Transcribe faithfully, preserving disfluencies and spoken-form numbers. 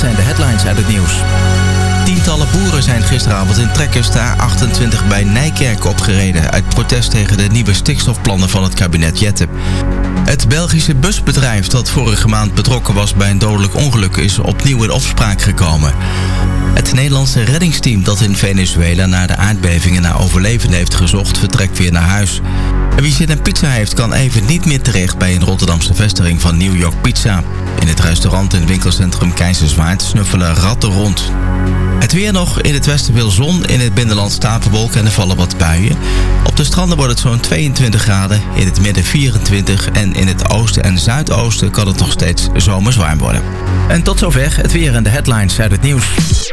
zijn de headlines uit het nieuws. Tientallen boeren zijn gisteravond in trekkers de A achtentwintig bij Nijkerk opgereden uit protest tegen de nieuwe stikstofplannen van het kabinet Jette. Het Belgische busbedrijf dat vorige maand betrokken was bij een dodelijk ongeluk is opnieuw in opspraak gekomen. Het Nederlandse reddingsteam dat in Venezuela naar de aardbevingen naar overlevenden heeft gezocht, vertrekt weer naar huis. En wie zin in pizza heeft, kan even niet meer terecht bij een Rotterdamse vestiging van New York Pizza. In het restaurant en winkelcentrum Keizerswaard snuffelen ratten rond. Het weer nog. In het westen veel zon, in het binnenland stapelwolken en er vallen wat buien. Op de stranden wordt het zo'n tweeëntwintig graden, in het midden vierentwintig en in het oosten en zuidoosten kan het nog steeds zomers warm worden. En tot zover het weer en de headlines uit het nieuws.